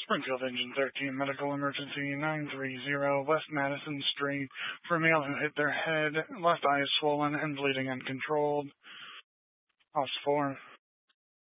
Springfield Engine 13, medical emergency 930 West Madison Street for a male who hit their head, left eye is swollen and bleeding uncontrolled. House 4.